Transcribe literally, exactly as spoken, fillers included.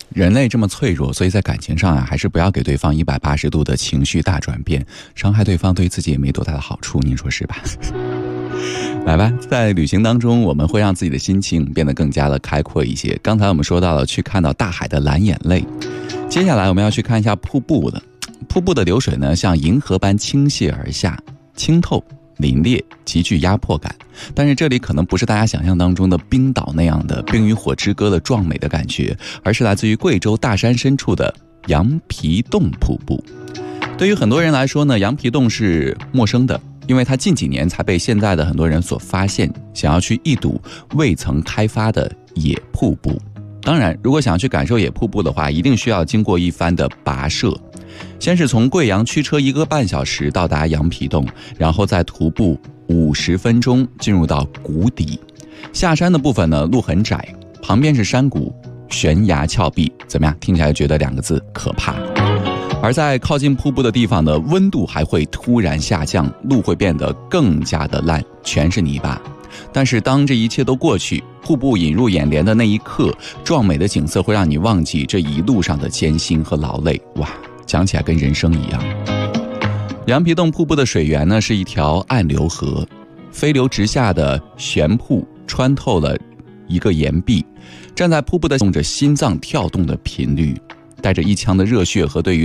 人类这么脆弱，所以在感情上啊，还是不要给对方一百八十度的情绪大转变，伤害对方对自己也没多大的好处，您说是吧？来吧，在旅行当中，我们会让自己的心情变得更加的开阔一些。刚才我们说到了去看到大海的蓝眼泪，接下来我们要去看一下瀑布了。瀑布的流水呢，像银河般倾泻而下，清透凛冽，极具压迫感。但是这里可能不是大家想象当中的冰岛那样的冰与火之歌的壮美的感觉，而是来自于贵州大山深处的羊皮洞瀑布。对于很多人来说呢，羊皮洞是陌生的，因为它近几年才被现在的很多人所发现，想要去一睹未曾开发的野瀑布。当然，如果想要去感受野瀑布的话，一定需要经过一番的跋涉。先是从贵阳驱车一个半小时到达羊皮洞，然后再徒步五十分钟进入到谷底。下山的部分呢，路很窄，旁边是山谷，悬崖峭壁，怎么样？听起来觉得两个字可怕。而在靠近瀑布的地方呢，温度还会突然下降，路会变得更加的烂，全是泥巴。但是当这一切都过去，瀑布引入眼帘的那一刻，壮美的景色会让你忘记这一路上的艰辛和劳累。哇，讲起来跟人生一样。羊皮洞瀑布的水源呢，是一条暗流河，飞流直下的悬瀑穿透了一个岩壁，站在瀑布的动着心脏跳动的频率，带着一腔的热血和对于